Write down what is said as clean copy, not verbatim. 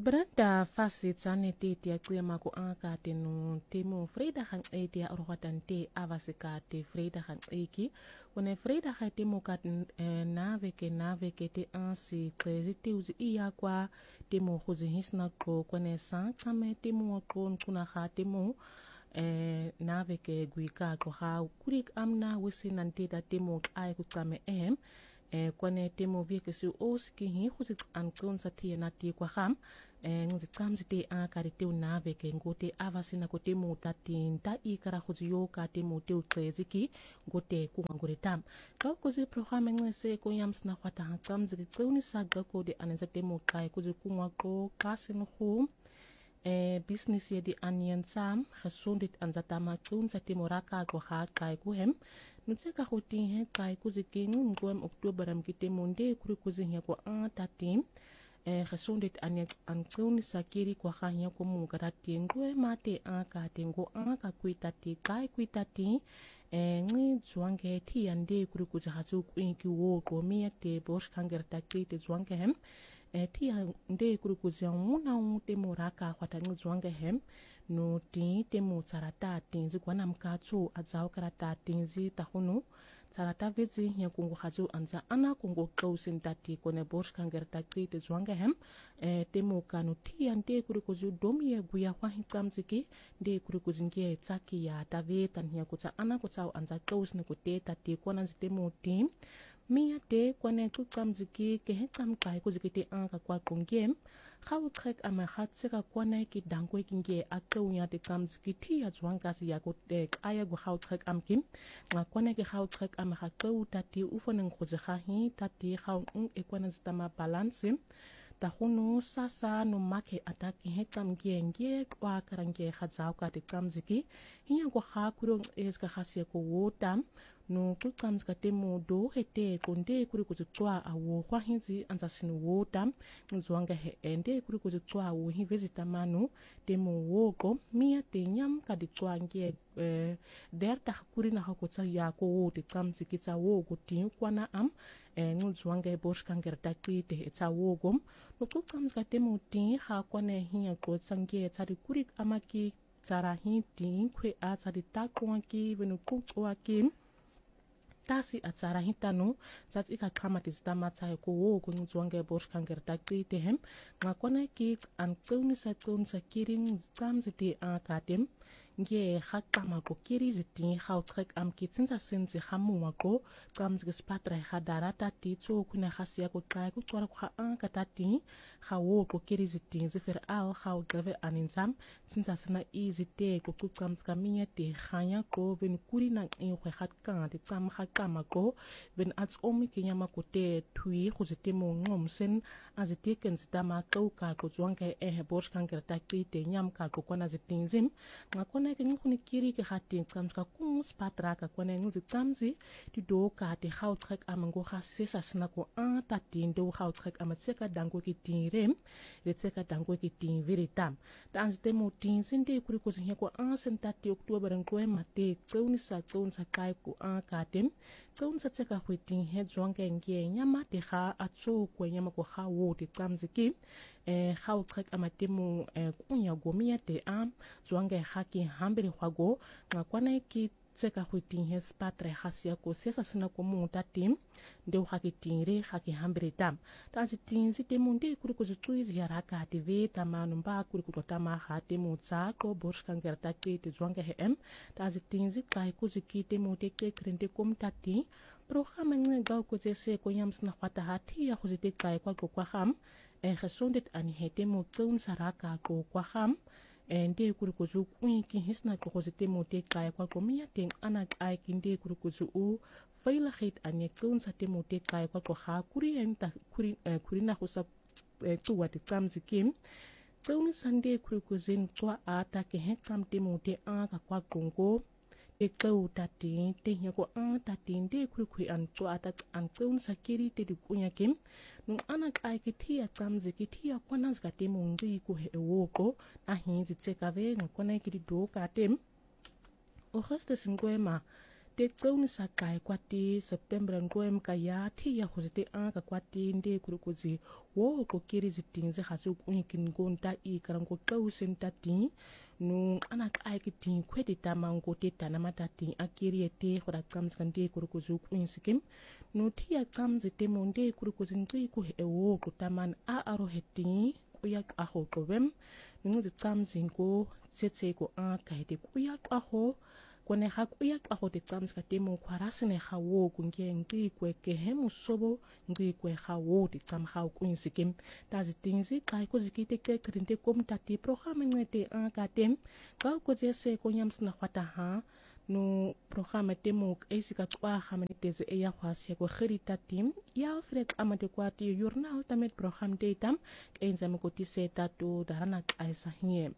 Branda fasi tsane te tia kuya mako anka te no temo Freda hang e tia orwatan te avasika te Freda hang eki. Wane Freda hai temo kat naveke te ansi klezi te uzi iya kwa temo huzi hisna ko kwane san kame temo wako nkuna ha temo naveke guika ko ha kurik amna wisi nante da temo ai kutame kwane temo vieke su oski hi huzi ankon sa tia na tia kwa ham ngi tsamzi te a kari teu nave ke ngote avasina ko te mo tatin ta I kara khuzio ka te mo teu treziki ngote ku ngore tam ka ko zi programe ngi se ko yams na khwata ha tsamzi ke tuni saga ko de anza te mo kai ko zi ku ngako kasin khu business ye di anian sam khasundit anza tama tun sa te mo raka ko ha kai ku hem nutse ka khoti he kai ku zi king ngom oktober am ki te monde kuri ku zi he ko a tatim gesondheid aan kroni sakiri kwa khanya ko mu garati ngwe mate aka tengo aka kuitati kai kuitati ngi zwange ti ande kuri kuzahazu kwinki wo ko miate bosh kanger takti te zwange hem ti ande kuri kuzamuna te moraka kwata ngi zwange hem no ti te mo tsarata tinzi kwana mkatsu azao karata tinzi tahunu sarata vezi ya kungu hazu anza ana kungu kausin tati kone bosh kanger takti te zwange hem temo kanu ti ante kuri kuzu domi ya guya wahi kamziki de kuri kuzingie tsaki ya tave tan ya kutsa ana kutsao anza kausni kute tati kwana zitemo tim Mia te kwane ku kamziki ke he kam kai kuziki te anka kwa kungiem Khau trek ama khatsika kwane ki dankwe kinge akaunya te kamziki ti ya zwangasi ya kote aya gu khau trek amkin nga kwane ki khau trek ama khakau tati ufonen khuzihahi tati khau e kwane zitama balansi tahunu sasa no make ataki he kam genge kwa karange khazau ka te kamziki hiya ko khakuro eska khasia ko wotam no kulkams ka temo do hete konde kuri kuzitwa awo kwa hinzi anza sinu wotam nzwanga he ende kuri kuzitwa awo hi vezita manu temo woko mia te nyam ka ditwa nge derta kuri na hakotsa ya ko wote kamziki tsa wogo tin kwana am nzwanga e bosh kanger takti te etsa wogom no kulkams ka temo tin ha kwane hiya ko tsange tsari kuri amaki tsara hi tin kwe a tsari takwanki venu kukwaki tasi atsara hitanu zat ika kramati zitama tsahe ko wo ko nzwange bosh kanger takti te hem ngakona ki an tsuni sa kiring zam ziti akatem nge hakama ko kiri ziti hau trek am ki tsinza sinzi hamu wako kam zge spatra hadara tati tso kuna khasia ko kai ko twara ko anka tati hawo ko kiri ziti zifer al hau gave aninzam tsinza sana izite ko kam skamiya te khanya ko ven kuri na e khwe khat kan te tsam hakama ko ven ats omi kinyama ko te thui ko zite mo ngomsen azite ken zitama ka ko zwange bosh kanger takti te nyam ka ko kona zitinzim ngakona ke ngkhuni kiri ke hatin kamska kum spatra ka kone nguzi tamzi ti do ka te hau trek amango khasesa sna ko an tatin do hau trek amatseka dango ki tinrem le tseka dango ki tin veritam dans de motin sinde kuri ko zin ko an sentati oktober ko mate tsauni sa kai ko an katem tsaun sa tseka hwitin he zwange nge nyama te ha atso ko nyama ko ha wo te tamziki hau trek amatemu kunya gomia te am zwange haki hambiri hwago ngakwana ki tseka hwitin he spatre hasia ko sesa sina ko mu tatim de haki tinre haki hambiri tam tanzi tinzi te munde kuri ko zutui ziaraka tv tamanu mba kuri ko tama hate mu tsa ko bosh kanger takti te zwange he em tanzi tinzi kai ko zikite mu te ke krente kom tati programa nge gau ko zese ko yams na khwata hati ya khuzite kai kwa ham gesondheid ani hete mo tun saraka ko kwa ham ende kuri ko zu kwinki hisna ko khuzite mo te kai kwa komia ten ana ai kinde kuri ko zu u veiligheid ani tun sa te mo te kai kwa ko ha kuri enta kuri na khusa tu wat kamzikim tun sande kuri ko zin kwa ata ke he kam te mo te aka kwa kongo e kau tati te nya ko an tati de kuri an to ata an tun sakiri te di kunya kim nung anak ai ki tia kamzi ki tia kwana zka te mungi ko he woko a hinzi tseka ve ngkona ki do ka tem o hoste singwema te tsauni sa kai kwati September ngoem kaya thi ya hosite ka kwati nde kurukuzi wo ko kiri zitinze hasu kunkin gonta I karango kausen tati no ana kai kitin kwedi tamango te tanamata ti akiri ete hora kams kande kurukuzu kunsikim no thi ya kams te monde kurukuzi ngi ku ewo kutaman a aro heti kuya aho kowem ngi kams ngo tsetse ko kai te kuya aho kone hakuya aho te kams ka temo kwarasine hawo kunge ngi kweke hemu sobo ngi kwe hawo te kam hawo kunsikim tazi tinzi kai ko zikite ke krinte kom tati programa ngete ka tem ka ko jese ko nyams na kwata ha no programa temo esika kwa hamaniteze ya kwasi ko khirita tim ya ofrek amade kwati journal tamet program datam kenza me ko tiseta to darana kaisa hie